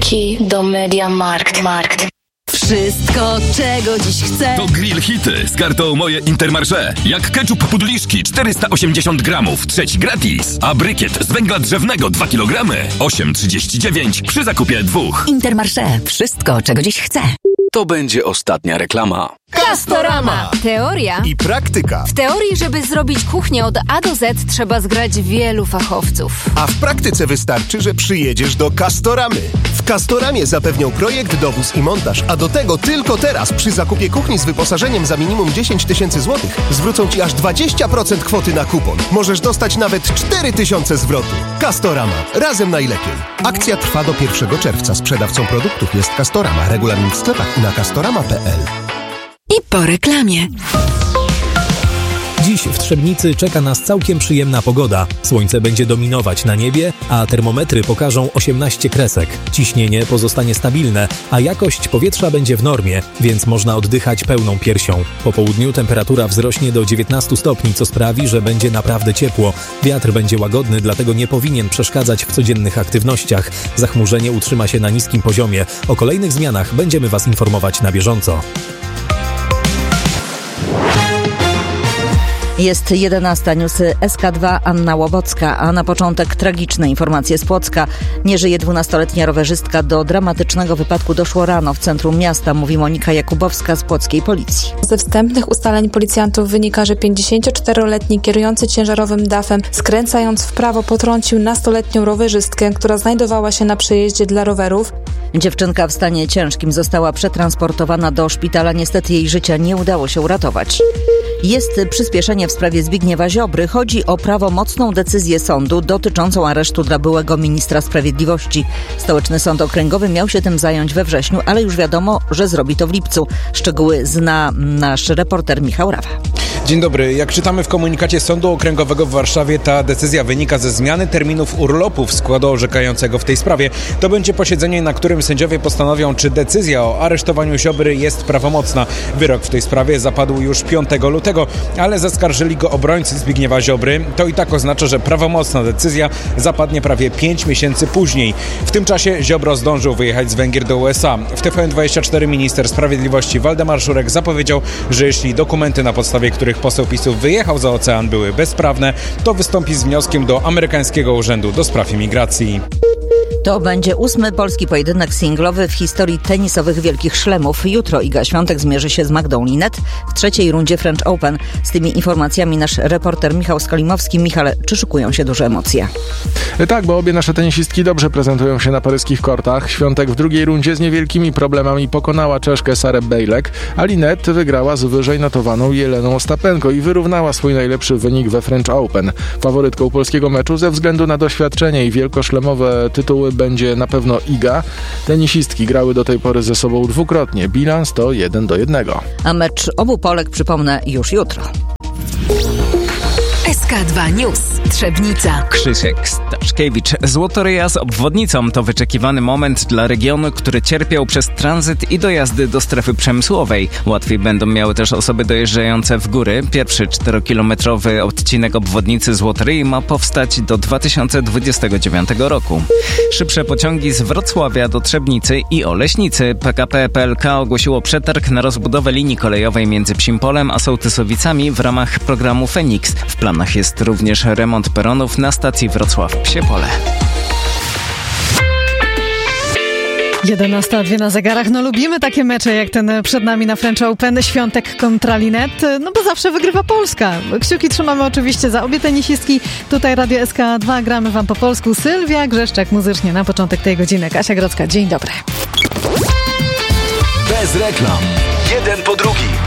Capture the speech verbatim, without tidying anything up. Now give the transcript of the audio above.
Key do MediaMarkt. Markt. Wszystko, czego dziś chcę. To grill hity z kartą Moje Intermarché. Jak ketchup pudliszki czterysta osiemdziesiąt gramów, trzeci gratis. A brykiet z węgla drzewnego dwa kilogramy, osiem trzydzieści dziewięć przy zakupie dwóch. Intermarché. Wszystko, czego dziś chcę. To będzie ostatnia reklama. Castorama. Teoria i praktyka. W teorii, żeby zrobić kuchnię od A do Z, trzeba zgrać wielu fachowców. A w praktyce wystarczy, że przyjedziesz do Castoramy. W Castoramie zapewnią projekt, dowóz i montaż, a do tego tylko teraz przy zakupie kuchni z wyposażeniem za minimum dziesięć tysięcy złotych zwrócą Ci aż dwadzieścia procent kwoty na kupon. Możesz dostać nawet cztery tysiące zwrotu. Castorama. Razem najlepiej. Akcja trwa do pierwszego czerwca. Sprzedawcą produktów jest Castorama. Regulamin w sklepach i na castorama kropka p l. I po reklamie. Dziś w Trzebnicy czeka nas całkiem przyjemna pogoda. Słońce będzie dominować na niebie, a termometry pokażą osiemnaście kresek. Ciśnienie pozostanie stabilne, a jakość powietrza będzie w normie, więc można oddychać pełną piersią. Po południu temperatura wzrośnie do dziewiętnastu stopni, co sprawi, że będzie naprawdę ciepło. Wiatr będzie łagodny, dlatego nie powinien przeszkadzać w codziennych aktywnościach. Zachmurzenie utrzyma się na niskim poziomie. O kolejnych zmianach będziemy Was informować na bieżąco. Jest jedenasta, newsy S K dwa, Anna Łowocka, a na początek tragiczne informacje z Płocka. Nie żyje dwunastoletnia rowerzystka. Do dramatycznego wypadku doszło rano w centrum miasta, mówi Monika Jakubowska z płockiej policji. Ze wstępnych ustaleń policjantów wynika, że pięćdziesięcioczteroletni kierujący ciężarowym dafem, skręcając w prawo, potrącił nastoletnią rowerzystkę, która znajdowała się na przejeździe dla rowerów. Dziewczynka w stanie ciężkim została przetransportowana do szpitala. Niestety jej życia nie udało się uratować. Jest przyspieszenie w sprawie Zbigniewa Ziobry. Chodzi o prawomocną decyzję sądu dotyczącą aresztu dla byłego ministra sprawiedliwości. Stołeczny Sąd Okręgowy miał się tym zająć we wrześniu, ale już wiadomo, że zrobi to w lipcu. Szczegóły zna nasz reporter Michał Rawa. Dzień dobry. Jak czytamy w komunikacie Sądu Okręgowego w Warszawie, ta decyzja wynika ze zmiany terminów urlopów składu orzekającego w tej sprawie. To będzie posiedzenie, na którym sędziowie postanowią, czy decyzja o aresztowaniu Ziobry jest prawomocna. Wyrok w tej sprawie zapadł już piątego lutego, ale zaskarżyli go obrońcy Zbigniewa Ziobry. To i tak oznacza, że prawomocna decyzja zapadnie prawie pięć miesięcy później. W tym czasie Ziobro zdążył wyjechać z Węgier do U S A. W T V N dwadzieścia cztery minister sprawiedliwości Waldemar Żurek zapowiedział, że jeśli dokumenty, na podstawie których poseł PiS-u wyjechał za ocean, były bezprawne, to wystąpi z wnioskiem do amerykańskiego Urzędu do Spraw Imigracji. To będzie ósmy polski pojedynek singlowy w historii tenisowych Wielkich Szlemów. Jutro Iga Świątek zmierzy się z Magdą Linette w trzeciej rundzie French Open. Z tymi informacjami nasz reporter Michał Skolimowski. Michale, czy szykują się duże emocje? Tak, bo obie nasze tenisistki dobrze prezentują się na paryskich kortach. Świątek w drugiej rundzie z niewielkimi problemami pokonała Czeszkę Sarę Bejlek, a Linette wygrała z wyżej notowaną Jeleną Ostapenko i wyrównała swój najlepszy wynik we French Open. Faworytką polskiego meczu ze względu na doświadczenie i wielkoszlemowe tytuły będzie na pewno Iga. Tenisistki grały do tej pory ze sobą dwukrotnie. Bilans to jeden do jednego. A mecz obu Polek, przypomnę, już jutro. S K dwa News. Trzebnica. Krzysiek Staszkiewicz. Złotoryja z obwodnicą to wyczekiwany moment dla regionu, który cierpiał przez tranzyt i dojazdy do strefy przemysłowej. Łatwiej będą miały też osoby dojeżdżające w góry. Pierwszy czterokilometrowy odcinek obwodnicy Złotoryi ma powstać do dwa tysiące dwudziestego dziewiątego roku. Szybsze pociągi z Wrocławia do Trzebnicy i Oleśnicy. P K P P L K ogłosiło przetarg na rozbudowę linii kolejowej między Psimpolem a Sołtysowicami w ramach programu Feniks. W planach jest również remont peronów na stacji Wrocław-Psiepole. jedenasta dwie na zegarach. No lubimy takie mecze jak ten przed nami na French Open. Świątek kontra Linette, no bo zawsze wygrywa Polska. Kciuki trzymamy oczywiście za obie tenisistki. Tutaj Radio S K dwa, gramy wam po polsku. Sylwia Grzeszczak muzycznie na początek tej godziny. Kasia Grodzka, dzień dobry. Bez reklam. Jeden po drugim.